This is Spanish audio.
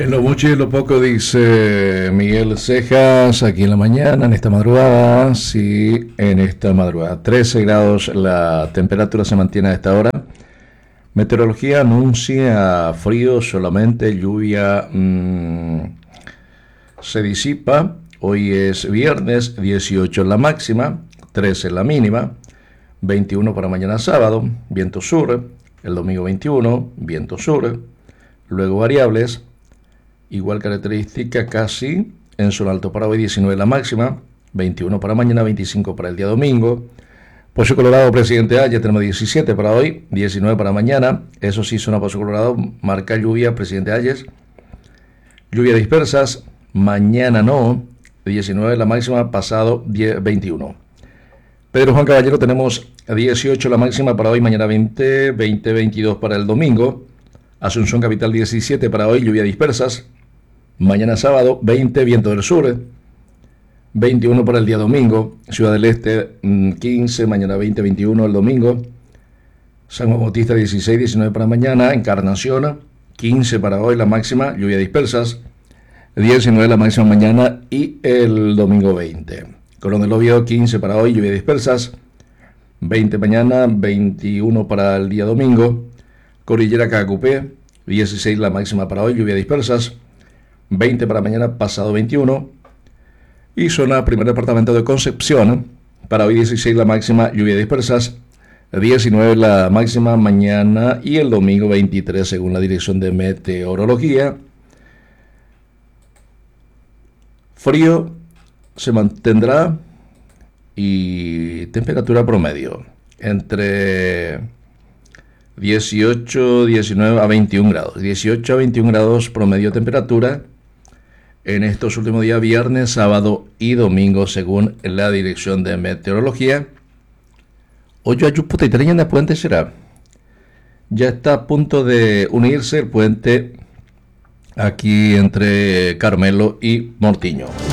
En lo mucho y en lo poco, dice Miguel Cejas, aquí en la mañana, en esta madrugada, sí, en esta madrugada. 13 grados la temperatura se mantiene a esta hora. Meteorología anuncia frío, solamente lluvia se disipa. Hoy es viernes, 18 en la máxima, 13 en la mínima, 21 para mañana sábado, viento sur, el domingo 21, viento sur, luego variables. Igual característica casi en zona alto para hoy, 19 la máxima, 21 para mañana, 25 para el día domingo. Pozo Colorado, Presidente A, ya tenemos 17 para hoy, 19 para mañana. Eso sí, zona Pozo Colorado, marca lluvia, Presidente Hayes. Lluvia dispersas, mañana no, 19 la máxima, pasado 21. Pedro Juan Caballero, tenemos 18 la máxima para hoy, mañana 20, 22 para el domingo. Asunción Capital 17 para hoy, lluvia dispersas. Mañana sábado, 20, viento del sur, 21 para el día domingo. Ciudad del Este, 15, mañana 20, 21 el domingo. San Juan Bautista, 16, 19 para mañana. Encarnación, 15 para hoy, la máxima, lluvia dispersas. 19 la máxima mañana y el domingo 20. Colón del Oviedo, 15 para hoy, lluvia dispersas. 20 mañana, 21 para el día domingo. Cordillera Cacupé, 16 la máxima para hoy, lluvia dispersas. 20 para mañana, pasado 21. Y zona primer departamento de Concepción, para hoy 16 la máxima, lluvia dispersas. 19 la máxima mañana y el domingo 23 según la Dirección de Meteorología. Frío se mantendrá y temperatura promedio entre 18, 19 a 21 grados. 18 a 21 grados promedio temperatura en estos últimos días, viernes, sábado y domingo, según la Dirección de Meteorología. Hoy ayuputa y de puente será. Ya está a punto de unirse el puente aquí entre Carmelo y Mortiño.